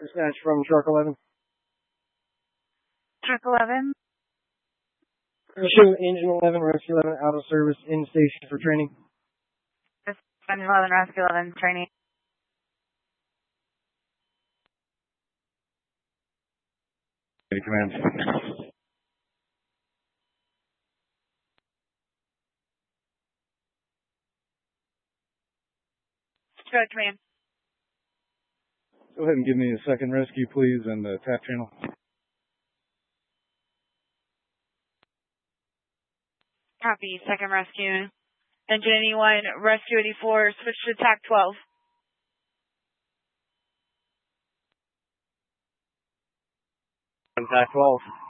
Dispatch from Truck 11. Truck 11. Show Engine 11, Rescue 11, out of service, in station for training. Engine 11, Rescue 11, training. Command. Truck command. Go ahead and give me a second rescue, please, and the tap channel. Copy, second rescue. Engine 81, Rescue 84, switch to TAC 12. TAC 12.